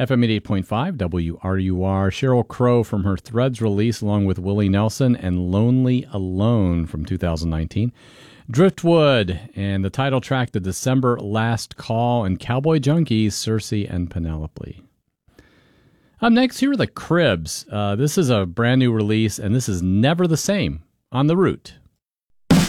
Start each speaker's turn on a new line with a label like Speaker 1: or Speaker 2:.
Speaker 1: FM 88.5, WRUR. Sheryl Crow from her Threads release, along with Willie Nelson and Lonely Alone from 2019. Driftwood and the title track, The December Last Call, and Cowboy Junkies, Circe and Penelope. Up next, here are the Cribs. This is a brand new release, and this is Never the Same on The Root.